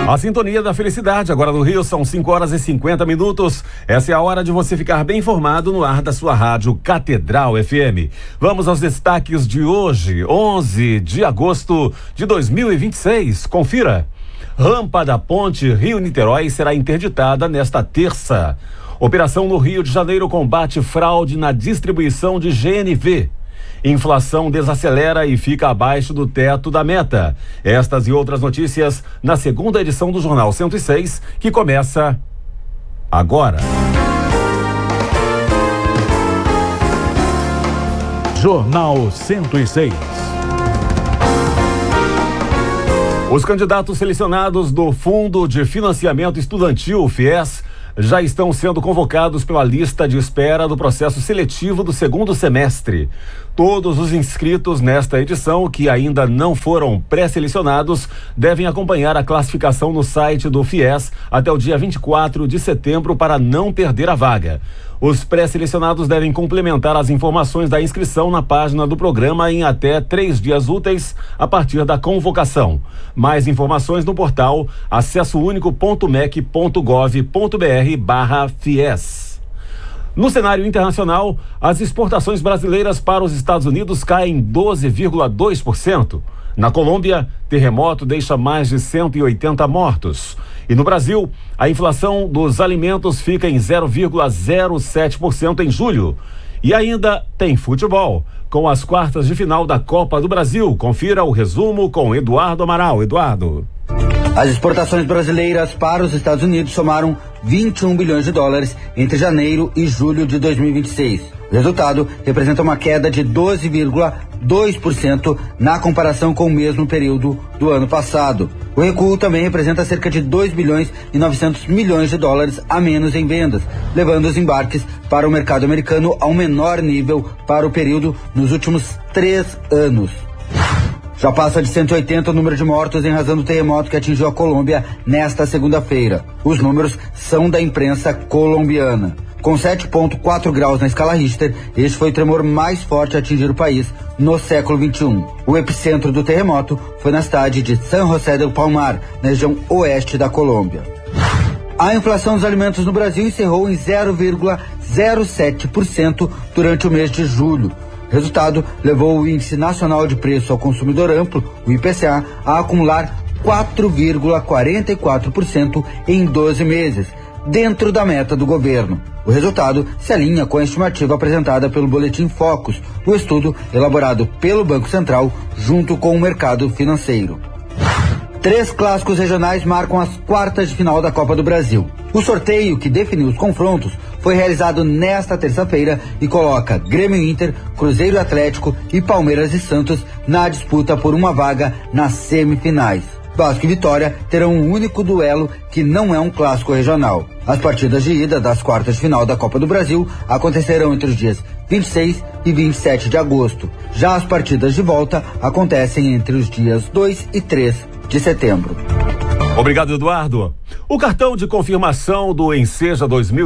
A sintonia da felicidade, agora no Rio, são 5h50. Essa é a hora de você ficar bem informado no ar da sua rádio Catedral FM. Vamos aos destaques de hoje, 11 de agosto de 2026. Confira. Rampa da Ponte Rio-Niterói será interditada nesta terça. Operação no Rio de Janeiro combate fraude na distribuição de GNV. Inflação desacelera e fica abaixo do teto da meta. Estas e outras notícias na segunda edição do Jornal 106, que começa agora. Jornal 106. Os candidatos selecionados do Fundo de Financiamento Estudantil, FIES, já estão sendo convocados pela lista de espera do processo seletivo do segundo semestre. Todos os inscritos nesta edição que ainda não foram pré-selecionados devem acompanhar a classificação no site do FIES até o dia 24 de setembro para não perder a vaga. Os pré-selecionados devem complementar as informações da inscrição na página do programa em até 3 dias úteis a partir da convocação. Mais informações no portal acessounico.mec.gov.br/FIES. No cenário internacional, as exportações brasileiras para os Estados Unidos caem 12,2%. Na Colômbia, terremoto deixa mais de 180 mortos. E no Brasil, a inflação dos alimentos fica em 0,07% em julho. E ainda tem futebol, com as quartas de final da Copa do Brasil. Confira o resumo com Eduardo Amaral. Eduardo. As exportações brasileiras para os Estados Unidos somaram 21 bilhões de dólares entre janeiro e julho de 2026. O resultado representa uma queda de 12,2% na comparação com o mesmo período do ano passado. O recuo também representa cerca de 2 bilhões e 900 milhões de dólares a menos em vendas, levando os embarques para o mercado americano ao menor nível para o período nos últimos 3 anos. Já passa de 180 o número de mortos em razão do terremoto que atingiu a Colômbia nesta segunda-feira. Os números são da imprensa colombiana. Com 7,4 graus na escala Richter, este foi o tremor mais forte a atingir o país no século XXI. O epicentro do terremoto foi na cidade de San José del Palmar, na região oeste da Colômbia. A inflação dos alimentos no Brasil encerrou em 0,07% durante o mês de julho. O resultado levou o Índice Nacional de Preço ao Consumidor Amplo, o IPCA, a acumular 4,44% em 12 meses, dentro da meta do governo. O resultado se alinha com a estimativa apresentada pelo Boletim Focus, o estudo elaborado pelo Banco Central junto com o mercado financeiro. 3 clássicos regionais marcam as quartas de final da Copa do Brasil. O sorteio que definiu os confrontos foi realizado nesta terça-feira e coloca Grêmio e Inter, Cruzeiro e Atlético e Palmeiras e Santos na disputa por uma vaga nas semifinais. Vasco e Vitória terão um único duelo que não é um clássico regional. As partidas de ida das quartas de final da Copa do Brasil acontecerão entre os dias 26 e 27 de agosto. Já as partidas de volta acontecem entre os dias 2 e 3 de setembro. Obrigado, Eduardo. O cartão de confirmação do Enseja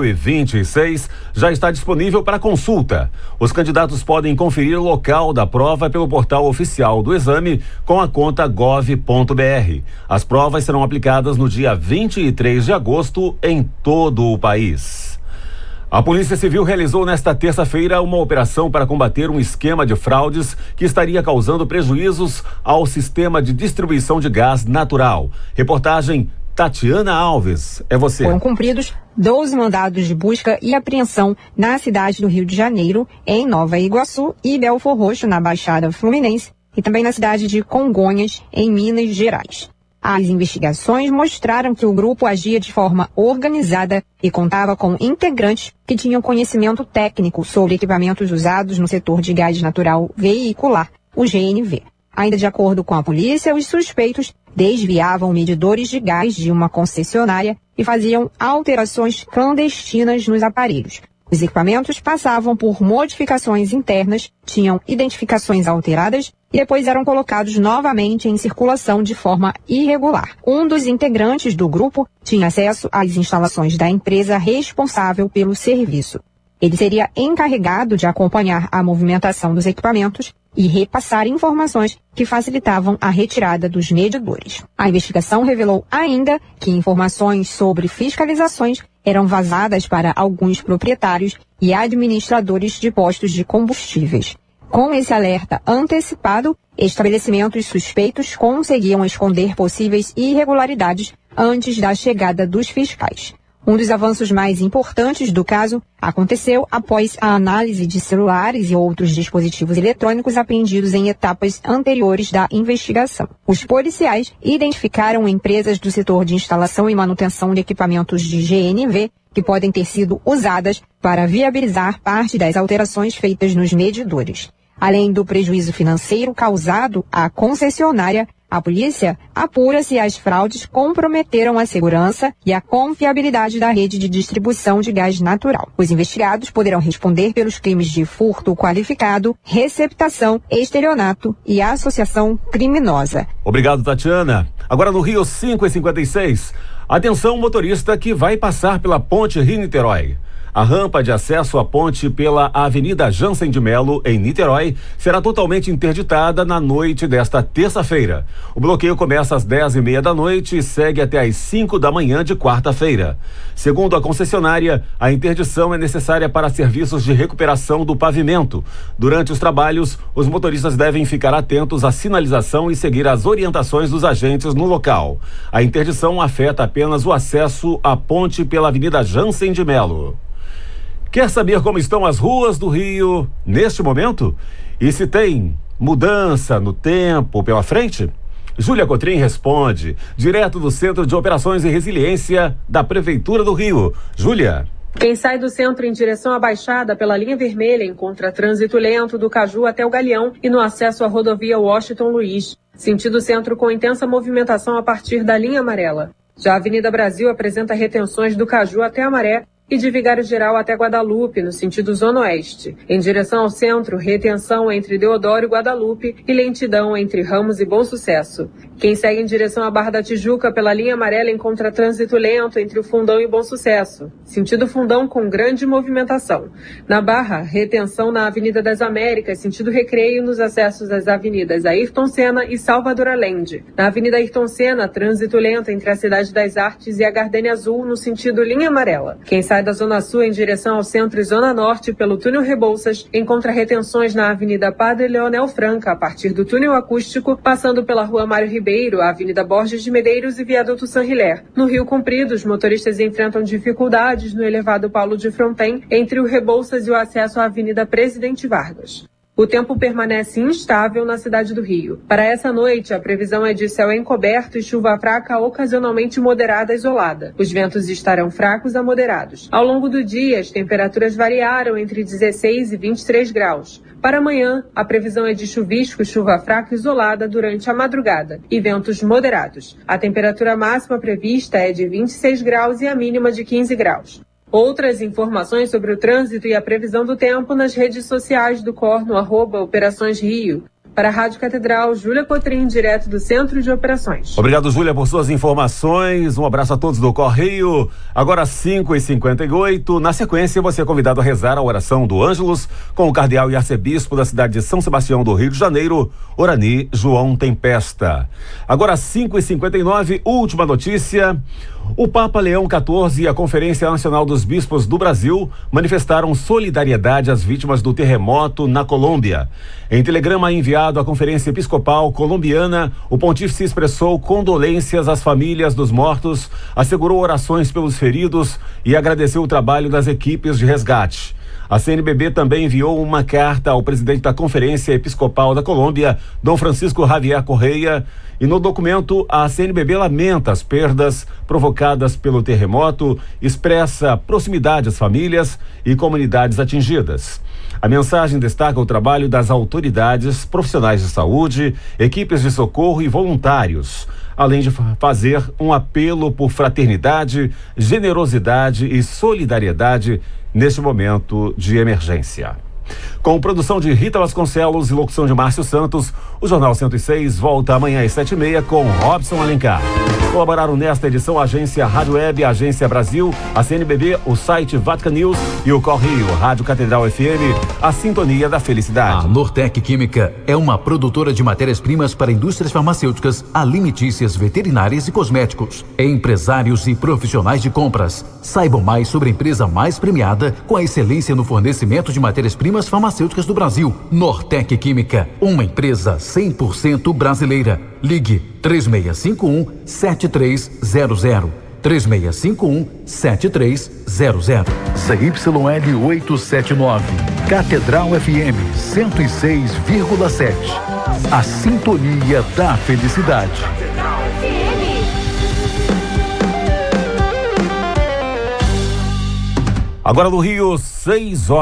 2026 já está disponível para consulta. Os candidatos podem conferir o local da prova pelo portal oficial do exame com a conta gov.br. As provas serão aplicadas no dia 23 de agosto em todo o país. A Polícia Civil realizou nesta terça-feira uma operação para combater um esquema de fraudes que estaria causando prejuízos ao sistema de distribuição de gás natural. Reportagem Tatiana Alves, é você. Foram cumpridos 12 mandados de busca e apreensão na cidade do Rio de Janeiro, em Nova Iguaçu e Belfor Roxo, na Baixada Fluminense, e também na cidade de Congonhas, em Minas Gerais. As investigações mostraram que o grupo agia de forma organizada e contava com integrantes que tinham conhecimento técnico sobre equipamentos usados no setor de gás natural veicular, o GNV. Ainda de acordo com a polícia, os suspeitos desviavam medidores de gás de uma concessionária e faziam alterações clandestinas nos aparelhos. Os equipamentos passavam por modificações internas, tinham identificações alteradas e depois eram colocados novamente em circulação de forma irregular. Um dos integrantes do grupo tinha acesso às instalações da empresa responsável pelo serviço. Ele seria encarregado de acompanhar a movimentação dos equipamentos e repassar informações que facilitavam a retirada dos medidores. A investigação revelou ainda que informações sobre fiscalizações eram vazadas para alguns proprietários e administradores de postos de combustíveis. Com esse alerta antecipado, estabelecimentos suspeitos conseguiam esconder possíveis irregularidades antes da chegada dos fiscais. Um dos avanços mais importantes do caso aconteceu após a análise de celulares e outros dispositivos eletrônicos apreendidos em etapas anteriores da investigação. Os policiais identificaram empresas do setor de instalação e manutenção de equipamentos de GNV que podem ter sido usadas para viabilizar parte das alterações feitas nos medidores. Além do prejuízo financeiro causado à concessionária, a polícia apura se as fraudes comprometeram a segurança e a confiabilidade da rede de distribuição de gás natural. Os investigados poderão responder pelos crimes de furto qualificado, receptação, estelionato e associação criminosa. Obrigado, Tatiana. Agora no Rio 5:56. Atenção, motorista que vai passar pela Ponte Rio-Niterói. A rampa de acesso à ponte pela Avenida Jansen de Melo, em Niterói, será totalmente interditada na noite desta terça-feira. O bloqueio começa às 10:30 da noite e segue até às 5 da manhã de quarta-feira. Segundo a concessionária, a interdição é necessária para serviços de recuperação do pavimento. Durante os trabalhos, os motoristas devem ficar atentos à sinalização e seguir as orientações dos agentes no local. A interdição afeta apenas o acesso à ponte pela Avenida Jansen de Melo. Quer saber como estão as ruas do Rio neste momento? E se tem mudança no tempo pela frente? Júlia Cotrim responde, direto do Centro de Operações e Resiliência da Prefeitura do Rio. Júlia. Quem sai do centro em direção à Baixada pela linha vermelha encontra trânsito lento do Caju até o Galeão e no acesso à rodovia Washington Luiz. Sentido centro com intensa movimentação a partir da linha amarela. Já a Avenida Brasil apresenta retenções do Caju até a Maré e de Vigário Geral até Guadalupe, no sentido Zona Oeste. Em direção ao centro, retenção entre Deodoro e Guadalupe e lentidão entre Ramos e Bom Sucesso. Quem segue em direção à Barra da Tijuca pela linha amarela encontra trânsito lento entre o Fundão e Bom Sucesso. Sentido Fundão com grande movimentação. Na Barra, retenção na Avenida das Américas, sentido Recreio, nos acessos às avenidas Ayrton Senna e Salvador Allende. Na Avenida Ayrton Senna, trânsito lento entre a Cidade das Artes e a Gardênia Azul, no sentido linha amarela. Quem sai da Zona Sul em direção ao centro e Zona Norte pelo túnel Rebouças encontra retenções na Avenida Padre Leonel Franca, a partir do túnel acústico, passando pela Rua Mário Ribeiro, a Avenida Borges de Medeiros e Viaduto Saint-Hilaire. No Rio Comprido, os motoristas enfrentam dificuldades no elevado Paulo de Fronten, entre o Rebouças e o acesso à Avenida Presidente Vargas. O tempo permanece instável na cidade do Rio. Para essa noite, a previsão é de céu encoberto e chuva fraca ocasionalmente moderada isolada. Os ventos estarão fracos a moderados. Ao longo do dia, as temperaturas variaram entre 16 e 23 graus. Para amanhã, a previsão é de chuvisco e chuva fraca isolada durante a madrugada e ventos moderados. A temperatura máxima prevista é de 26 graus e a mínima de 15 graus. Outras informações sobre o trânsito e a previsão do tempo nas redes sociais do COR no @Operações Rio. Para a Rádio Catedral, Júlia Cotrim, direto do Centro de Operações. Obrigado, Júlia, por suas informações. Um abraço a todos do COR Rio. Agora 5:58. Na sequência, você é convidado a rezar a oração do Ângelus com o cardeal e arcebispo da cidade de São Sebastião do Rio de Janeiro, Orani João Tempesta. Agora 5:59, última notícia. O Papa Leão XIV e a Conferência Nacional dos Bispos do Brasil manifestaram solidariedade às vítimas do terremoto na Colômbia. Em telegrama enviado à Conferência Episcopal Colombiana, o pontífice expressou condolências às famílias dos mortos, assegurou orações pelos feridos e agradeceu o trabalho das equipes de resgate. A CNBB também enviou uma carta ao presidente da Conferência Episcopal da Colômbia, Dom Francisco Javier Correia, e no documento a CNBB lamenta as perdas provocadas pelo terremoto, expressa proximidade às famílias e comunidades atingidas. A mensagem destaca o trabalho das autoridades, profissionais de saúde, equipes de socorro e voluntários, além de fazer um apelo por fraternidade, generosidade e solidariedade neste momento de emergência. Com produção de Rita Vasconcelos e locução de Márcio Santos, o Jornal 106 volta amanhã às 7:30 com Robson Alencar. Colaboraram nesta edição a Agência Rádio Web, a Agência Brasil, a CNBB, o site Vatican News e o Correio, Rádio Catedral FM, a sintonia da felicidade. A Nortec Química é uma produtora de matérias-primas para indústrias farmacêuticas, alimentícias, veterinárias e cosméticos. Empresários e profissionais de compras. Saibam mais sobre a empresa mais premiada com a excelência no fornecimento de matérias-primas farmacêuticas do Brasil. Nortec Química, uma empresa 100% brasileira. Ligue 3651-7300. 3651-7300. CYL 879. Catedral FM 106,7. A sintonia da felicidade. Agora no Rio, 6 horas.